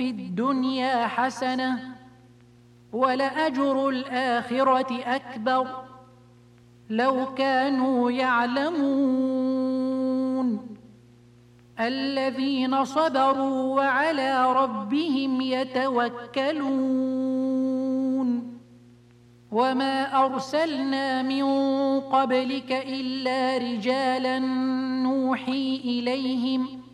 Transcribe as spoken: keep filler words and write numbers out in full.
في الدنيا حسنة ولأجر الآخرة أكبر لو كانوا يعلمون الذين صبروا وعلى ربهم يتوكلون وما أرسلنا من قبلك إلا رجالا نوحي إليهم